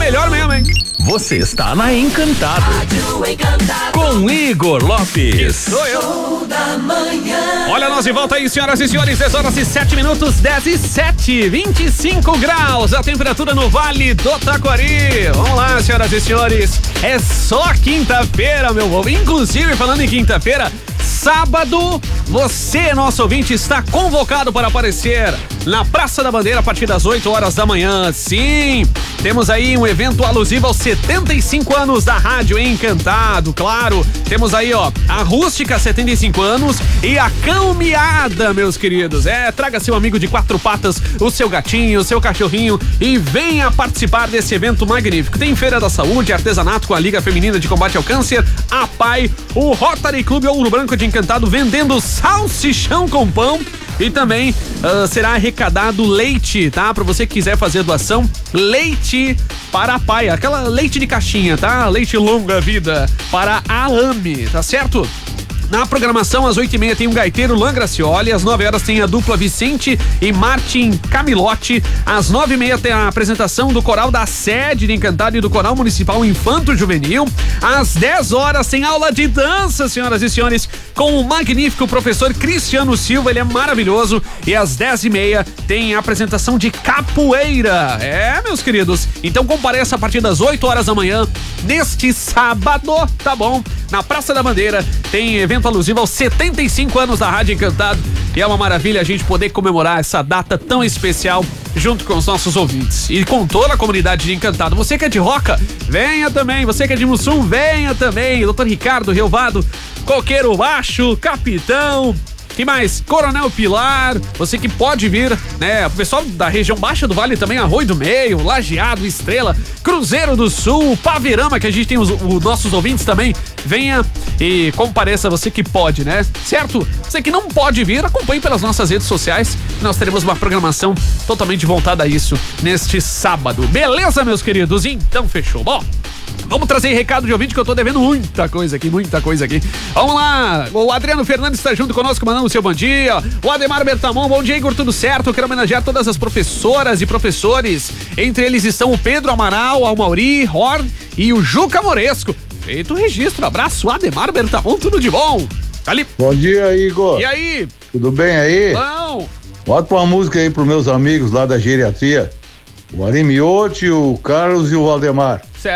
melhor mesmo, hein? Você está na Encantado. Com Igor Lopes. Sou eu. Show da manhã. Olha nós de volta aí, senhoras e senhores, 10 horas e 7 minutos, 10 e 7, 25 graus, a temperatura no Vale do Taquari. Vamos lá, senhoras e senhores, é só quinta-feira, meu povo. Inclusive, falando em quinta-feira, sábado, você, nosso ouvinte, está convocado para aparecer na Praça da Bandeira a partir das 8 horas da manhã. Sim, temos aí um evento alusivo aos 75 anos da Rádio Encantado, claro. Temos aí, ó, a Rústica 75 anos e a Caminhada, meus queridos. Traga seu amigo de 4 patas, o seu gatinho, o seu cachorrinho e venha participar desse evento magnífico. Tem Feira da Saúde, artesanato com a Liga Feminina de Combate ao Câncer, a PAI, o Rotary Clube Ouro Branco de Encantado vendendo salsichão com pão. E também será arrecadado leite, tá? Pra você que quiser fazer doação, leite para a PAI, aquela leite de caixinha, tá? Leite longa vida para a AME, tá certo? Na programação, às 8h30 tem um gaiteiro Lan Gracioli, às 9 horas tem a dupla Vicente e Martin Camilotti, às 9h30 tem a apresentação do coral da sede de Encantado e do coral municipal Infanto Juvenil, às 10 horas tem aula de dança, senhoras e senhores, com o magnífico professor Cristiano Silva, ele é maravilhoso, e às 10h30 tem a apresentação de capoeira, meus queridos, então compareça a partir das 8 horas da manhã, neste sábado, tá bom? Na Praça da Bandeira tem evento alusivo aos 75 anos da Rádio Encantado e é uma maravilha a gente poder comemorar essa data tão especial junto com os nossos ouvintes e com toda a comunidade de Encantado. Você que é de Roca, venha também. Você que é de Mussum, venha também. Doutor Ricardo, Riovado, Coqueiro Baixo, Capitão... Que mais? Coronel Pilar, você que pode vir, né? O pessoal da região baixa do Vale também, Arroio do Meio, Lajeado, Estrela, Cruzeiro do Sul, Paverama, que a gente tem os nossos ouvintes também. Venha e compareça, você que pode, né? Certo? Você que não pode vir, acompanhe pelas nossas redes sociais. Nós teremos uma programação totalmente voltada a isso neste sábado. Beleza, meus queridos? Então, fechou. Bom, vamos trazer recado de ouvinte que eu tô devendo muita coisa aqui. Vamos lá, o Adriano Fernandes está junto conosco, mandando o seu bom dia. O Ademar Bertamon, bom dia, Igor, tudo certo? Eu quero homenagear todas as professoras e professores. Entre eles estão o Pedro Amaral, o Mauri, Horn e o Juca Moresco. Feito o registro, abraço, Ademar Bertamon, tudo de bom. Ali. Bom dia, Igor. E aí? Tudo bem aí? Bom. Bota uma música aí pros meus amigos lá da geriatria. O Ari Miotti, o Carlos e o Valdemar.